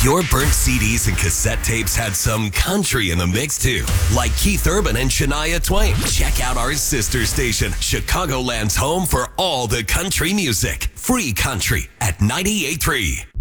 Your burnt CDs and cassette tapes had some country in the mix too, like Keith Urban and Shania Twain. Check out our sister station, Chicagoland's home for all the country music. Free country at 98.3.